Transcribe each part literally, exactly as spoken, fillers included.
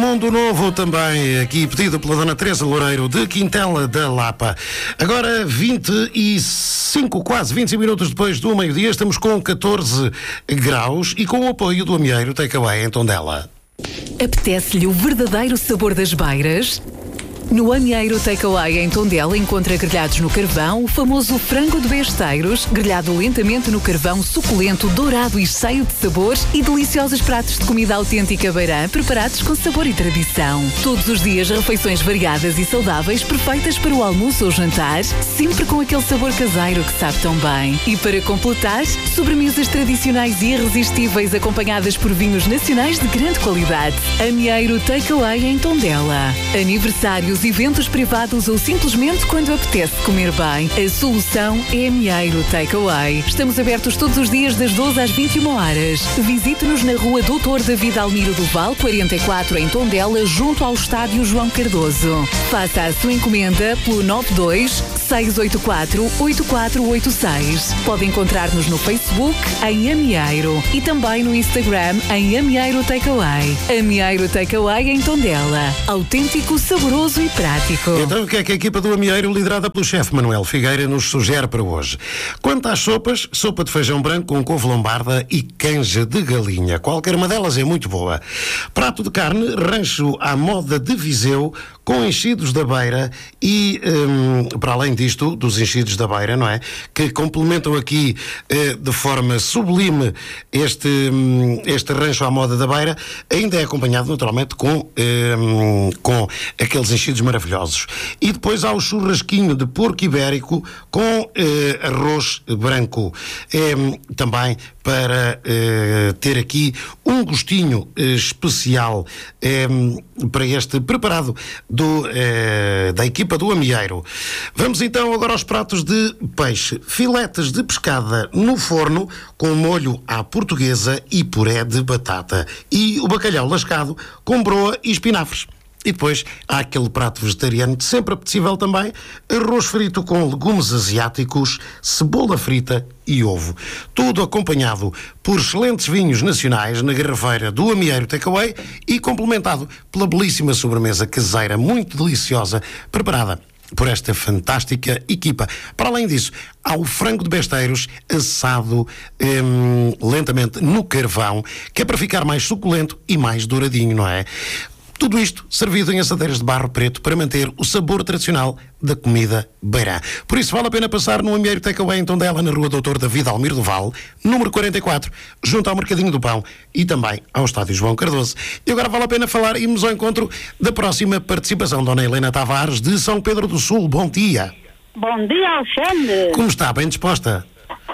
Mundo Novo também, aqui pedido pela Dona Teresa Loureiro, de Quintela da Lapa. Agora, vinte e cinco, quase vinte e cinco minutos depois do meio-dia, estamos com catorze graus e com o apoio do Amieiro Takeaway em Tondela. Apetece-lhe o verdadeiro sabor das beiras? No Amieiro Takeaway em Tondela encontra grelhados no carvão, o famoso frango de besteiros, grelhado lentamente no carvão, suculento, dourado e cheio de sabores, e deliciosos pratos de comida autêntica beirã, preparados com sabor e tradição. Todos os dias refeições variadas e saudáveis, perfeitas para o almoço ou jantar, sempre com aquele sabor caseiro que sabe tão bem. E para completar, sobremesas tradicionais e irresistíveis acompanhadas por vinhos nacionais de grande qualidade. Amieiro Takeaway em Tondela. Aniversários, eventos privados ou simplesmente quando apetece comer bem, a solução é Amieiro Takeaway. Estamos abertos todos os dias das doze às vinte e uma horas. Visite-nos na rua doutor David Almiro do Val, quarenta e quatro, em Tondela, junto ao estádio João Cardoso. Faça a sua encomenda pelo nove dois, seis oito quatro, oito quatro oito seis. Pode encontrar-nos no Facebook em Amieiro e também no Instagram em Amieiro Takeaway. Amieiro Takeaway em Tondela. Autêntico, saboroso e prático. Então, o que é que a equipa do Amieiro, liderada pelo chefe Manuel Figueira, nos sugere para hoje? Quanto às sopas, sopa de feijão branco com couve lombarda e canja de galinha. Qualquer uma delas é muito boa. Prato de carne, rancho à moda de Viseu, com enchidos da beira e, hum, para além disto, dos enchidos da beira, não é? Que complementam aqui eh, de forma sublime este, hum, este rancho à moda da beira, ainda é acompanhado naturalmente com, hum, com aqueles enchidos maravilhosos. E depois há o churrasquinho de porco ibérico com eh, arroz branco. Eh, também para eh, ter aqui um gostinho eh, especial eh, para este preparado do, eh, da equipa do Amieiro. Vamos então agora aos pratos de peixe. Filetes de pescada no forno com molho à portuguesa e puré de batata. E o bacalhau lascado com broa e espinafres. E depois há aquele prato vegetariano sempre apetecível também, arroz frito com legumes asiáticos, cebola frita e ovo. Tudo acompanhado por excelentes vinhos nacionais na garrafeira do Amieiro Takeaway e complementado pela belíssima sobremesa caseira muito deliciosa preparada por esta fantástica equipa. Para além disso, há o frango de besteiros assado hum, lentamente no carvão, que é para ficar mais suculento e mais douradinho, não é? Tudo isto servido em assadeiras de barro preto para manter o sabor tradicional da comida beirã. Por isso vale a pena passar no Amieiro Takeaway em Tondela, na rua doutor David Almiro do Val, número quarenta e quatro, junto ao Mercadinho do Pão e também ao estádio João Cardoso. E agora vale a pena falar e irmos ao encontro da próxima participação. Dona Helena Tavares, de São Pedro do Sul. Bom dia. Bom dia, Alexandre. Como está? Bem disposta?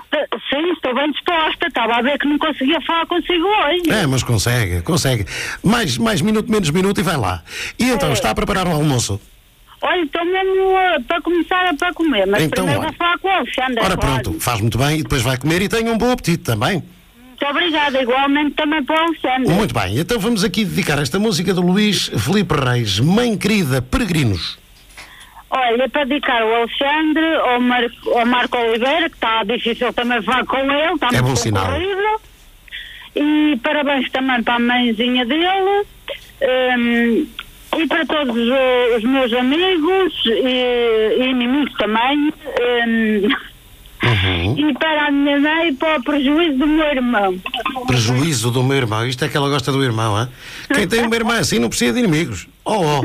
Sim, estou bem disposta. Estava a ver que não conseguia falar consigo hoje. É, mas consegue, consegue. Mais, mais minuto, menos minuto e vai lá. E então, é. Está a preparar o almoço? Olha, estou mesmo uh, para começar para comer, mas então, primeiro olha. vou falar com o Alexandre. Ora claro. pronto, faz muito bem e depois vai comer e tenha um bom apetite também. Muito obrigada, igualmente também para o Alexandre. Muito bem, então vamos aqui dedicar esta música do Luís Filipe Reis, Mãe Querida, Peregrinos. Olha, para dedicar ao Alexandre, ao, Mar... ao Marco Oliveira, que está difícil também falar com ele, está É muito bom sinal. concorrido. E parabéns também para a mãezinha dele. Um, e para todos os, os meus amigos e, e inimigos também. Um, Uhum. E para a minha mãe e para o prejuízo do meu irmão. Prejuízo do meu irmão. Isto é que ela gosta do irmão, hein? Quem tem uma irmã assim não precisa de inimigos. Oh, oh.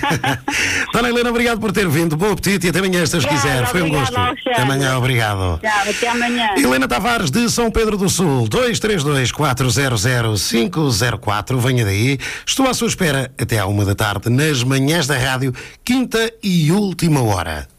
Dona Helena, obrigado por ter vindo. Bom apetite e até amanhã, se Deus quiser. Foi um gosto. Até amanhã, obrigado. Tchau, até amanhã. Helena Tavares, de São Pedro do Sul, dois três dois, quatro zero zero, cinco zero quatro. Venha daí. Estou à sua espera até à uma da tarde, nas manhãs da rádio, quinta e última hora.